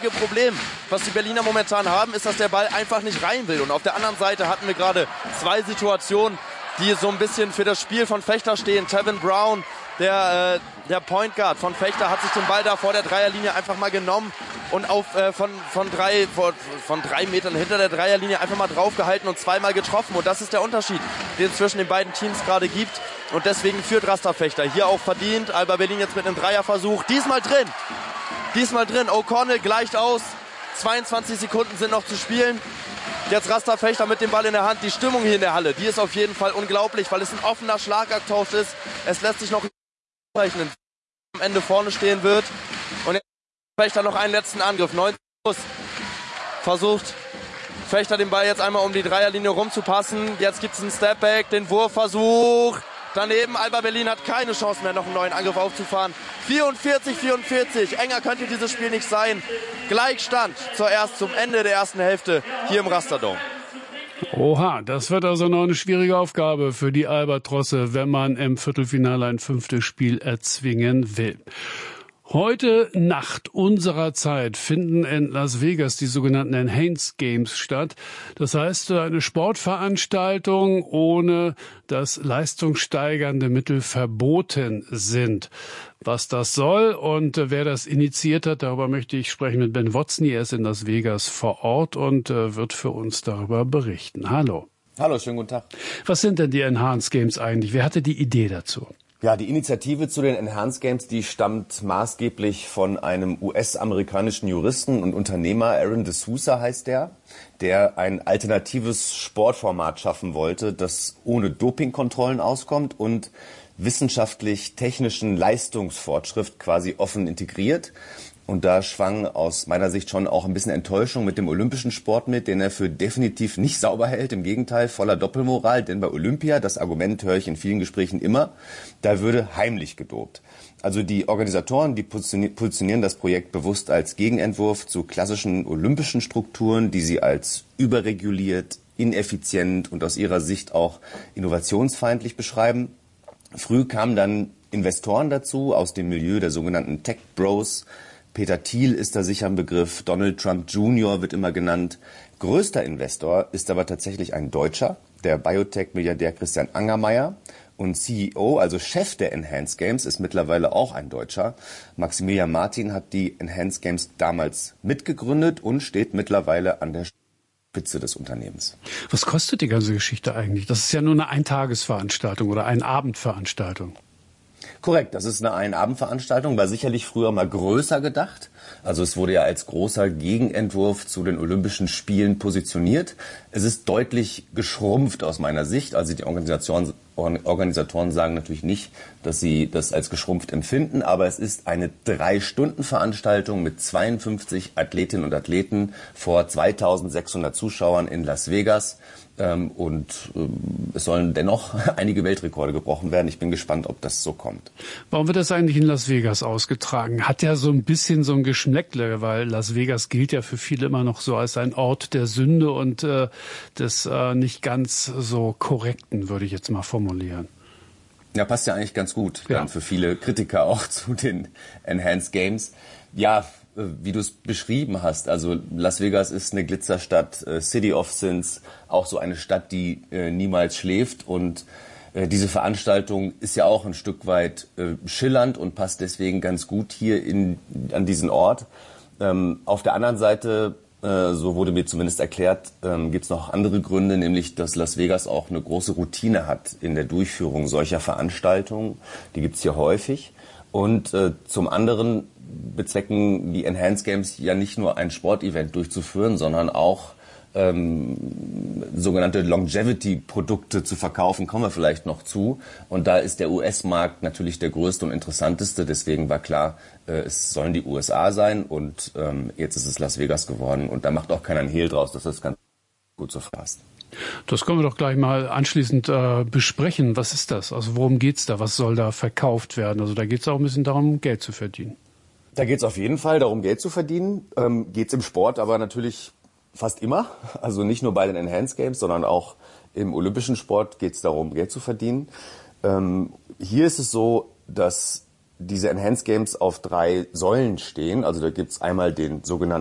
einzige Problem, was die Berliner momentan haben, ist, dass der Ball einfach nicht rein will. Und auf der anderen Seite hatten wir gerade zwei Situationen, die so ein bisschen für das Spiel von Fechter stehen. Tevin Brown, der Point Guard von Fechter, hat sich den Ball da vor der Dreierlinie einfach mal genommen und von 3 Metern hinter der Dreierlinie einfach mal draufgehalten und zweimal getroffen. Und das ist der Unterschied, den es zwischen den beiden Teams gerade gibt. Und deswegen führt Rasta Fechter hier auch verdient. Alba Berlin jetzt mit einem Dreierversuch. Diesmal drin. O'Connell gleicht aus. 22 Sekunden sind noch zu spielen. Jetzt Rasta Fechter mit dem Ball in der Hand. Die Stimmung hier in der Halle, die ist auf jeden Fall unglaublich, weil es ein offener Schlagabtausch ist. Es lässt sich noch rechnen, am Ende vorne stehen wird. Und jetzt Fechter noch einen letzten Angriff. 19 Schuss. Versucht Fechter den Ball jetzt einmal um die Dreierlinie rumzupassen. Jetzt gibt es einen Stepback, den Wurfversuch. Daneben, Alba Berlin hat keine Chance mehr, noch einen neuen Angriff aufzufahren. 44-44, enger könnte dieses Spiel nicht sein. Gleichstand zum Ende der ersten Hälfte hier im Rasterdom. Oha, das wird also noch eine schwierige Aufgabe für die Albatrosse, wenn man im Viertelfinale ein 5. Spiel erzwingen will. Heute Nacht unserer Zeit finden in Las Vegas die sogenannten Enhanced Games statt. Das heißt, eine Sportveranstaltung, ohne dass leistungssteigernde Mittel verboten sind. Was das soll und wer das initiiert hat, darüber möchte ich sprechen mit Ben Wozny. Er ist in Las Vegas vor Ort und wird für uns darüber berichten. Hallo. Hallo, schönen guten Tag. Was sind denn die Enhanced Games eigentlich? Wer hatte die Idee dazu? Ja, die Initiative zu den Enhanced Games, die stammt maßgeblich von einem US-amerikanischen Juristen und Unternehmer, Aaron D'Souza heißt der ein alternatives Sportformat schaffen wollte, das ohne Dopingkontrollen auskommt und wissenschaftlich-technischen Leistungsfortschritt quasi offen integriert. Und da schwang aus meiner Sicht schon auch ein bisschen Enttäuschung mit dem olympischen Sport mit, den er für definitiv nicht sauber hält. Im Gegenteil, voller Doppelmoral. Denn bei Olympia, das Argument höre ich in vielen Gesprächen immer, da würde heimlich gedopt. Also die Organisatoren, die positionieren das Projekt bewusst als Gegenentwurf zu klassischen olympischen Strukturen, die sie als überreguliert, ineffizient und aus ihrer Sicht auch innovationsfeindlich beschreiben. Früh kamen dann Investoren dazu aus dem Milieu der sogenannten Tech Bros. Peter Thiel ist da sicher ein Begriff, Donald Trump Jr. wird immer genannt. Größter Investor ist aber tatsächlich ein Deutscher, der Biotech-Milliardär Christian Angermayer. Und CEO, also Chef der Enhanced Games, ist mittlerweile auch ein Deutscher. Maximilian Martin hat die Enhanced Games damals mitgegründet und steht mittlerweile an der Spitze des Unternehmens. Was kostet die ganze Geschichte eigentlich? Das ist ja nur eine Eintagesveranstaltung oder eine Abendveranstaltung. Korrekt, das ist eine Einabendveranstaltung, war sicherlich früher mal größer gedacht. Also es wurde ja als großer Gegenentwurf zu den Olympischen Spielen positioniert. Es ist deutlich geschrumpft aus meiner Sicht. Also die Organisatoren sagen natürlich nicht, dass sie das als geschrumpft empfinden, aber es ist eine 3-Stunden-Veranstaltung mit 52 Athletinnen und Athleten vor 2600 Zuschauern in Las Vegas. Es sollen dennoch einige Weltrekorde gebrochen werden. Ich bin gespannt, ob das so kommt. Warum wird das eigentlich in Las Vegas ausgetragen? Hat ja so ein bisschen so ein Geschmäckle, weil Las Vegas gilt ja für viele immer noch so als ein Ort der Sünde und des nicht ganz so korrekten, würde ich jetzt mal formulieren. Ja, passt ja eigentlich ganz gut dann für viele Kritiker auch zu den Enhanced Games. Ja, wie du es beschrieben hast, also Las Vegas ist eine Glitzerstadt, City of Sins, auch so eine Stadt, die niemals schläft und diese Veranstaltung ist ja auch ein Stück weit schillernd und passt deswegen ganz gut hier an diesen Ort. Auf der anderen Seite, so wurde mir zumindest erklärt, gibt es noch andere Gründe, nämlich dass Las Vegas auch eine große Routine hat in der Durchführung solcher Veranstaltungen. Die gibt es hier häufig. Und zum anderen bezwecken die Enhanced Games ja nicht nur ein Sportevent durchzuführen, sondern auch sogenannte Longevity-Produkte zu verkaufen, kommen wir vielleicht noch zu. Und da ist der US-Markt natürlich der größte und interessanteste. Deswegen war klar, es sollen die USA sein und jetzt ist es Las Vegas geworden. Und da macht auch keiner einen Hehl draus, dass das ganz gut so passt. Das können wir doch gleich mal anschließend besprechen. Was ist das? Also worum geht's da? Was soll da verkauft werden? Also da geht's auch ein bisschen darum, Geld zu verdienen. Da geht's auf jeden Fall darum, Geld zu verdienen. Geht's im Sport aber natürlich fast immer. Also nicht nur bei den Enhanced Games, sondern auch im olympischen Sport geht's darum, Geld zu verdienen. Hier ist es so, dass diese Enhanced Games auf 3 Säulen stehen. Also da gibt's einmal den sogenannten